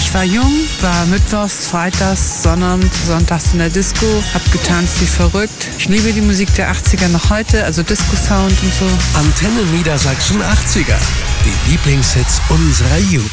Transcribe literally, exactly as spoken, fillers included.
Ich war jung, war mittwochs, freitags, Sonnabend, sonntags in der Disco, hab getanzt wie verrückt. Ich liebe die Musik der achtziger noch heute, also Disco-Sound und so. Antenne Niedersachsen achtziger, die Lieblingshits unserer Jugend.